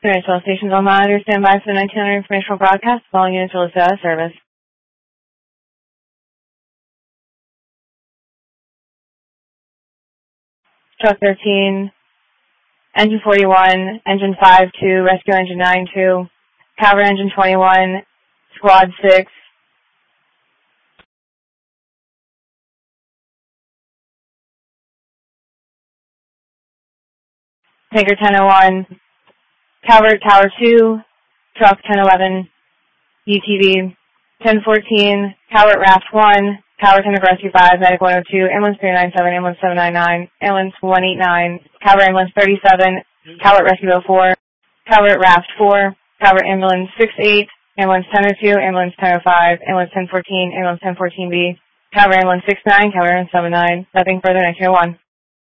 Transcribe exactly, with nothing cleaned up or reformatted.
Financial stations on monitor. Stand by for the nineteen hundred informational broadcast. Following units will listed out of service. Truck thirteen, engine forty-one, engine five two, rescue engine nine two, Calvert engine twenty-one, squad six, tanker ten oh one, Calvert tower two, truck ten eleven, U T V ten fourteen, Calvert raft one, Calvert Tender rescue five, medic one oh two, ambulance three nine seven, ambulance seven nine nine, ambulance one eight nine, Calvert ambulance thirty-seven, Calvert rescue oh four, Calvert raft four, Calvert ambulance six eight, ambulance ten oh two, ambulance ten oh five, ambulance ten fourteen, ambulance ten fourteen B, Calvert ambulance six nine, Calvert ambulance seven nine, nothing further, nineteen oh one.